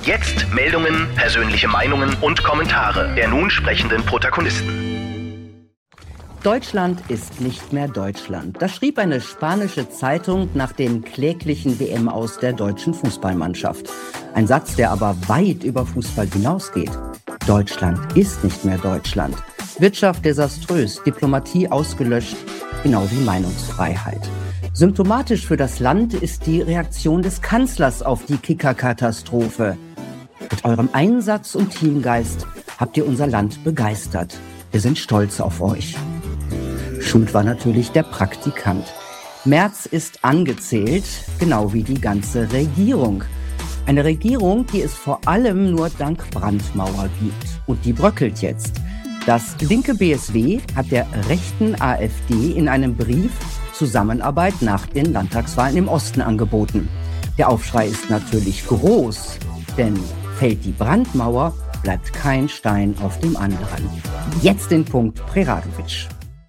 Jetzt Meldungen, persönliche Meinungen und Kommentare der nun sprechenden Protagonisten. Deutschland ist nicht mehr Deutschland. Das schrieb eine spanische Zeitung nach dem kläglichen WM aus der deutschen Fußballmannschaft. Ein Satz, der aber weit über Fußball hinausgeht. Deutschland ist nicht mehr Deutschland. Wirtschaft desaströs, Diplomatie ausgelöscht, genau wie Meinungsfreiheit. Symptomatisch für das Land ist die Reaktion des Kanzlers auf die Kicker-Katastrophe. Mit eurem Einsatz und Teamgeist habt ihr unser Land begeistert. Wir sind stolz auf euch. Schuld war natürlich der Praktikant. Merz ist angezählt, genau wie die ganze Regierung. Eine Regierung, die es vor allem nur dank Brandmauer gibt. Und die bröckelt jetzt. Das linke BSW hat der rechten AfD in einem Brief Zusammenarbeit nach den Landtagswahlen im Osten angeboten. Der Aufschrei ist natürlich groß, denn fällt die Brandmauer, bleibt kein Stein auf dem anderen. Jetzt den Punkt Preradovic.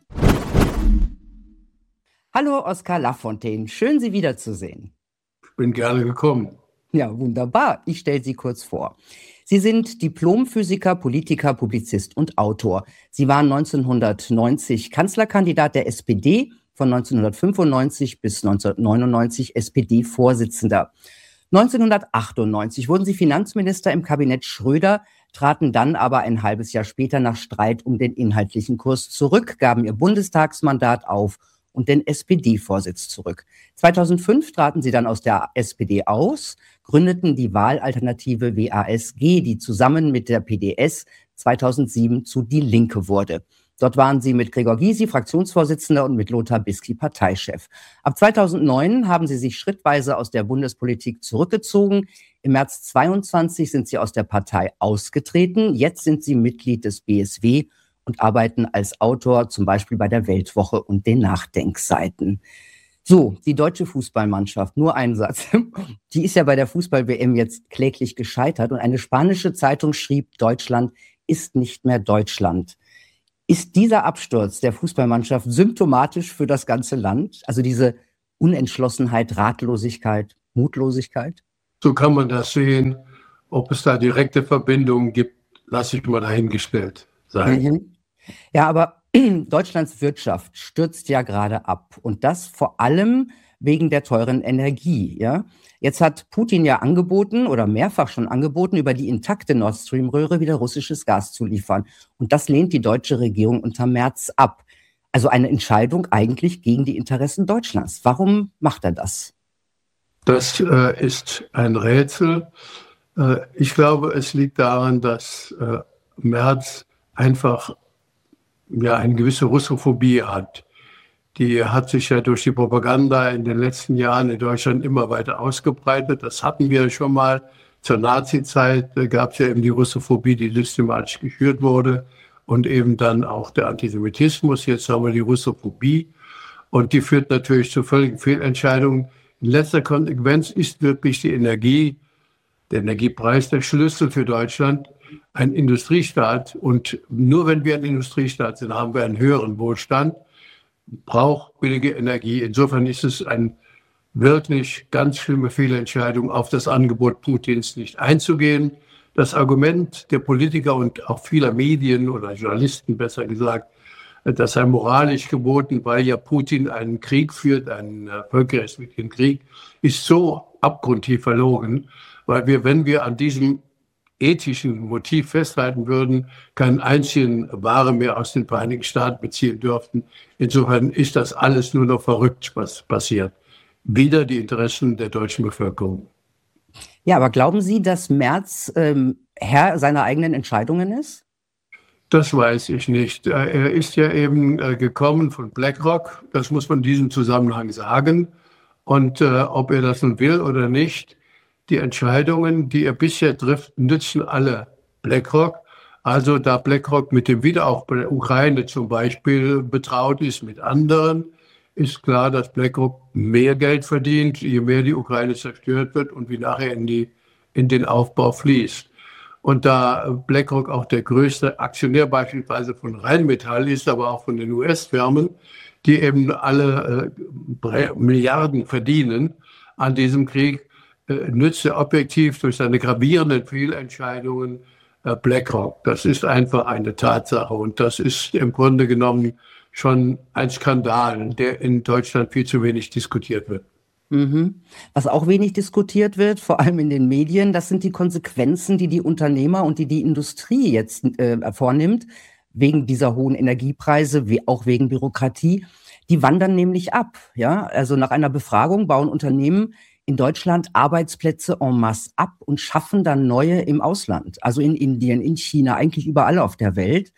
Hallo Oskar Lafontaine, schön Sie wiederzusehen. Ich bin gerne gekommen. Ja, wunderbar. Ich stelle Sie kurz vor. Sie sind Diplomphysiker, Politiker, Publizist und Autor. Sie waren 1990 Kanzlerkandidat der SPD, von 1995 bis 1999 SPD-Vorsitzender. 1998 wurden Sie Finanzminister im Kabinett Schröder, traten dann aber ein halbes Jahr später nach Streit um den inhaltlichen Kurs zurück, gaben Ihr Bundestagsmandat auf und den SPD-Vorsitz zurück. 2005 traten Sie dann aus der SPD aus, gründeten die Wahlalternative WASG, die zusammen mit der PDS 2007 zu Die Linke wurde. Dort waren Sie mit Gregor Gysi Fraktionsvorsitzender und mit Lothar Bisky Parteichef. Ab 2009 haben Sie sich schrittweise aus der Bundespolitik zurückgezogen. Im März 2022 sind Sie aus der Partei ausgetreten. Jetzt sind Sie Mitglied des BSW und arbeiten als Autor zum Beispiel bei der Weltwoche und den Nachdenkseiten. So, die deutsche Fußballmannschaft, nur ein Satz, die ist ja bei der Fußball-WM jetzt kläglich gescheitert und eine spanische Zeitung schrieb, Deutschland ist nicht mehr Deutschland. Ist dieser Absturz der Fußballmannschaft symptomatisch für das ganze Land? Also diese Unentschlossenheit, Ratlosigkeit, Mutlosigkeit? So kann man das sehen. Ob es da direkte Verbindungen gibt, lasse ich mal dahingestellt sein. Mhm. Ja, aber Deutschlands Wirtschaft stürzt ja gerade ab und das vor allem wegen der teuren Energie. Ja? Jetzt hat Putin ja angeboten oder mehrfach schon angeboten, über die intakte Nord Stream-Röhre wieder russisches Gas zu liefern. Und das lehnt die deutsche Regierung unter Merz ab. Also eine Entscheidung eigentlich gegen die Interessen Deutschlands. Warum macht er das? Das ist ein Rätsel. Ich glaube, es liegt daran, dass Merz einfach eine gewisse Russophobie hat. Die hat sich ja durch die Propaganda in den letzten Jahren in Deutschland immer weiter ausgebreitet. Das hatten wir schon mal. Zur Nazi-Zeit gab es ja eben die Russophobie, die systematisch geschürt wurde. Und eben dann auch der Antisemitismus. Jetzt haben wir die Russophobie. Und die führt natürlich zu völligen Fehlentscheidungen. In letzter Konsequenz ist wirklich die Energie, der Energiepreis der Schlüssel für Deutschland, ein Industriestaat. Und nur wenn wir ein Industriestaat sind, haben wir einen höheren Wohlstand, braucht billige Energie. Insofern ist es eine wirklich ganz schlimme Fehlentscheidung, auf das Angebot Putins nicht einzugehen. Das Argument der Politiker und auch vieler Medien oder Journalisten besser gesagt, das sei moralisch geboten, weil ja Putin einen Krieg führt, einen völkerrechtswidrigen Krieg, ist so abgrundtief verlogen, weil wir, wenn wir an diesem ethischen Motiv festhalten würden, keinen einzigen Ware mehr aus den Vereinigten Staaten beziehen dürften. Insofern ist das alles nur noch verrückt, was passiert. Wieder die Interessen der deutschen Bevölkerung. Ja, aber glauben Sie, dass Merz Herr seiner eigenen Entscheidungen ist? Das weiß ich nicht. Er ist ja eben gekommen von BlackRock. Das muss man in diesem Zusammenhang sagen. Und ob er das nun will oder nicht, die Entscheidungen, die er bisher trifft, nützen alle BlackRock. Also da BlackRock mit dem Wiederaufbau der Ukraine zum Beispiel betraut ist mit anderen, ist klar, dass BlackRock mehr Geld verdient, je mehr die Ukraine zerstört wird und wie nachher in den Aufbau fließt. Und da BlackRock auch der größte Aktionär beispielsweise von Rheinmetall ist, aber auch von den US-Firmen, die eben alle Milliarden verdienen an diesem Krieg, nützte objektiv durch seine gravierenden Fehlentscheidungen BlackRock. Das ist einfach eine Tatsache und das ist im Grunde genommen schon ein Skandal, der in Deutschland viel zu wenig diskutiert wird. Was auch wenig diskutiert wird, vor allem in den Medien, das sind die Konsequenzen, die die Unternehmer und die Industrie jetzt vornimmt, wegen dieser hohen Energiepreise, wie auch wegen Bürokratie. Die wandern nämlich ab. Ja? Also nach einer Befragung bauen Unternehmen in Deutschland Arbeitsplätze en masse ab und schaffen dann neue im Ausland. Also in Indien, in China, eigentlich überall auf der Welt.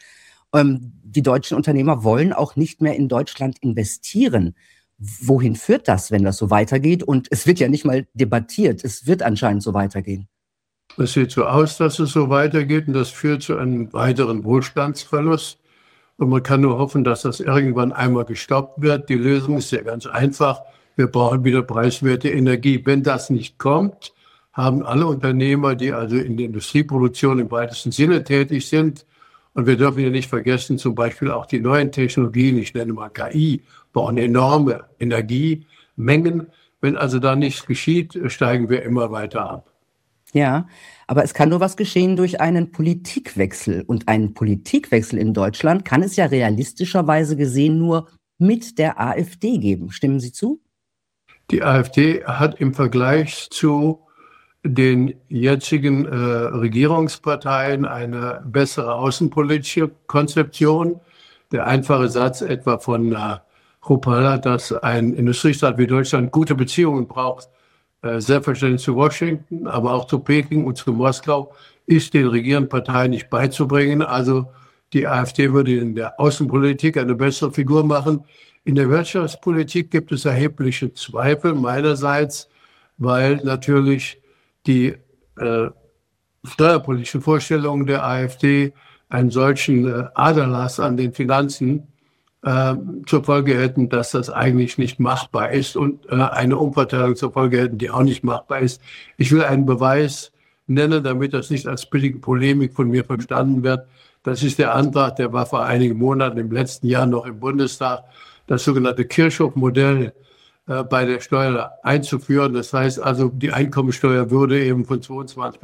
Die deutschen Unternehmer wollen auch nicht mehr in Deutschland investieren. Wohin führt das, wenn das so weitergeht? Und es wird ja nicht mal debattiert. Es wird anscheinend so weitergehen. Es sieht so aus, dass es so weitergeht und das führt zu einem weiteren Wohlstandsverlust. Und man kann nur hoffen, dass das irgendwann einmal gestoppt wird. Die Lösung ist ja ganz einfach. Wir brauchen wieder preiswerte Energie. Wenn das nicht kommt, haben alle Unternehmer, die also in der Industrieproduktion im weitesten Sinne tätig sind, und wir dürfen ja nicht vergessen, zum Beispiel auch die neuen Technologien, ich nenne mal KI, brauchen enorme Energiemengen. Wenn also da nichts geschieht, steigen wir immer weiter ab. Ja, aber es kann nur was geschehen durch einen Politikwechsel. Und einen Politikwechsel in Deutschland kann es ja realistischerweise gesehen nur mit der AfD geben. Stimmen Sie zu? Die AfD hat im Vergleich zu den jetzigen Regierungsparteien eine bessere außenpolitische Konzeption. Der einfache Satz etwa von Ruppala, dass ein Industriestaat wie Deutschland gute Beziehungen braucht, selbstverständlich zu Washington, aber auch zu Peking und zu Moskau, ist den regierenden Parteien nicht beizubringen. Also die AfD würde in der Außenpolitik eine bessere Figur machen. In der Wirtschaftspolitik gibt es erhebliche Zweifel meinerseits, weil natürlich die steuerpolitischen Vorstellungen der AfD einen solchen Aderlass an den Finanzen zur Folge hätten, dass das eigentlich nicht machbar ist und eine Umverteilung zur Folge hätten, die auch nicht machbar ist. Ich will einen Beweis nennen, damit das nicht als billige Polemik von mir verstanden wird. Das ist der Antrag, der war vor einigen Monaten im letzten Jahr noch im Bundestag, das sogenannte Kirchhoff-Modell bei der Steuer einzuführen. Das heißt also, die Einkommensteuer würde eben von 22